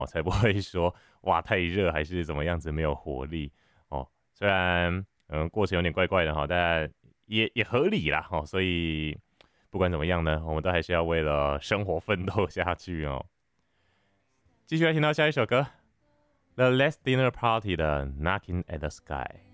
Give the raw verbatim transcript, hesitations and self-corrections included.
哦，才不会说哇太热还是怎么样子没有活力哦。虽然嗯过程有点怪怪的哈，但也也合理啦哦。所以不管怎么样呢，我们都还是要为了生活奋斗下去哦。继续来听到下一首歌，The Last Dinner Party 的 Knocking at the Sky。